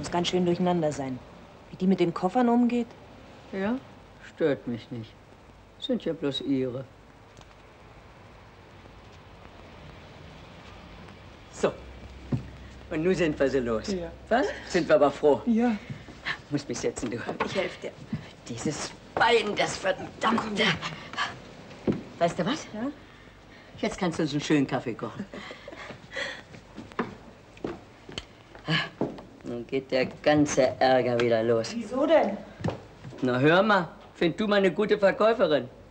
Muss ganz schön durcheinander sein. Wie die mit den Koffern umgeht? Ja, stört mich nicht. Sind ja bloß ihre. So. Und nun sind wir so los. Ja. Was? Sind wir aber froh. Ja. Muss mich setzen, du. Ich helfe dir. Dieses Bein, das verdammte. Weißt du was? Ja? Jetzt kannst du uns einen schönen Kaffee kochen. Nun geht der ganze Ärger wieder los. Wieso denn? Na, hör mal. Find du mal eine gute Verkäuferin.